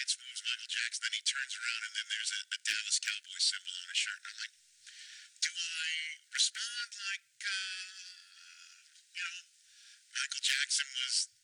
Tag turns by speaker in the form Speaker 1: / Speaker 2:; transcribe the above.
Speaker 1: dance moves, Michael Jackson. Then he turns around and then there's a Dallas Cowboys symbol on his shirt. And I'm like, do I respond like, you know, Michael Jackson was